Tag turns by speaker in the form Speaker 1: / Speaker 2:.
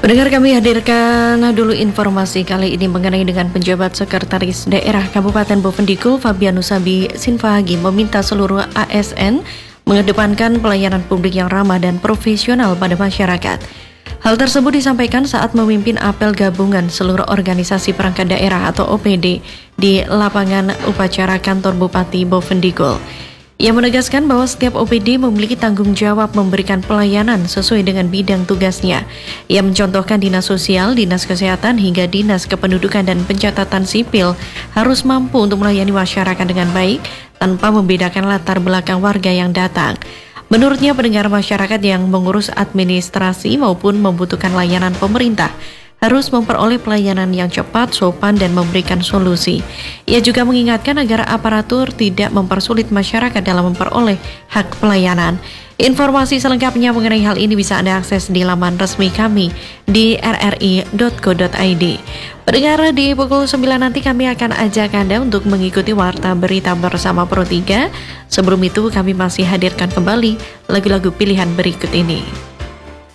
Speaker 1: Pendengar, kami hadirkan dulu informasi kali ini mengenai dengan penjabat sekretaris daerah Kabupaten Bovendigul Fabianus Sabi Sinfahagi meminta seluruh ASN mengedepankan pelayanan publik yang ramah dan profesional pada masyarakat. Hal tersebut disampaikan saat memimpin apel gabungan seluruh organisasi perangkat daerah atau OPD di lapangan upacara kantor Bupati Bovendigul. Ia menegaskan bahwa setiap OPD memiliki tanggung jawab memberikan pelayanan sesuai dengan bidang tugasnya. Ia mencontohkan Dinas Sosial, Dinas Kesehatan, hingga Dinas Kependudukan dan Pencatatan Sipil harus mampu untuk melayani masyarakat dengan baik tanpa membedakan latar belakang warga yang datang. Menurutnya, pendengar, masyarakat yang mengurus administrasi maupun membutuhkan layanan pemerintah harus memperoleh pelayanan yang cepat, sopan, dan memberikan solusi. Ia juga mengingatkan agar aparatur tidak mempersulit masyarakat dalam memperoleh hak pelayanan. Informasi selengkapnya mengenai hal ini bisa Anda akses di laman resmi kami di rri.co.id. Pendengar, di pukul 9 nanti kami akan ajak Anda untuk mengikuti Warta Berita bersama Pro 3. Sebelum itu, kami masih hadirkan kembali lagu-lagu pilihan berikut ini.